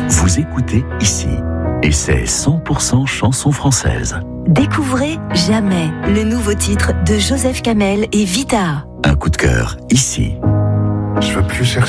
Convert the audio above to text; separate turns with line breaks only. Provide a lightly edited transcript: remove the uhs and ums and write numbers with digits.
Vous écoutez ici. Et c'est 100% chansons françaises.
Découvrez Jamais, le nouveau titre de Joseph Kamel et Vita.
Un coup de cœur ici.
Je veux plus chercher.